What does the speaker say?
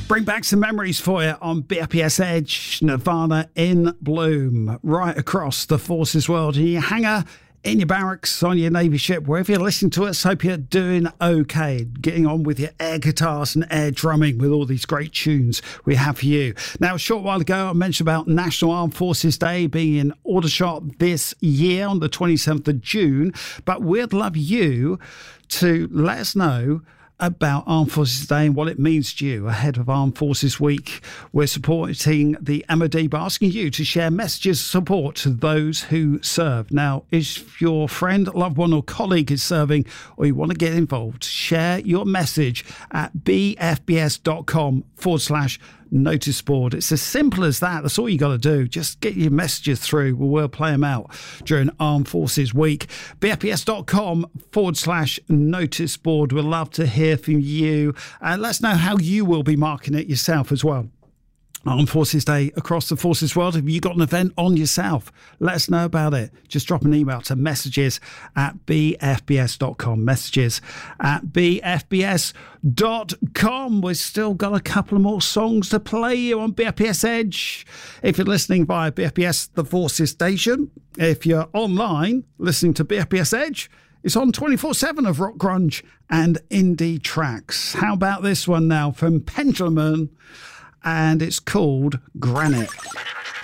Bring back some memories for you on BFBS Edge, Nirvana in Bloom, right across the Forces world. In your hangar, in your barracks, on your Navy ship, wherever you're listening to us, hope you're doing okay. Getting on with your air guitars and air drumming with all these great tunes we have for you. Now, a short while ago, I mentioned about National Armed Forces Day being in Aldershot this year on the 27th of June, but we'd love you to let us know about Armed Forces Day and what it means to you ahead of Armed Forces Week. We're supporting the MOD by asking you to share messages of support to those who serve. Now, if your friend, loved one or colleague is serving or you want to get involved, share your message at bfbs.com/notice board. It's as simple as that. That's all you got to do. Just get your messages through. We'll play them out during Armed Forces Week. bfbs.com/notice board. We'd love to hear from you. And let us know how you will be marking it yourself as well. Armed Forces Day across the Forces world. Have you got an event on yourself? Let us know about it. Just drop an email to messages@bfbs.com. Messages@bfbs.com. We've still got a couple of more songs to play you on BFBS Edge. If you're listening via BFBS The Forces Station, if you're online listening to BFBS Edge, it's on 24/7 of rock, grunge and indie tracks. How about this one now from Pendulum? And it's called Granite.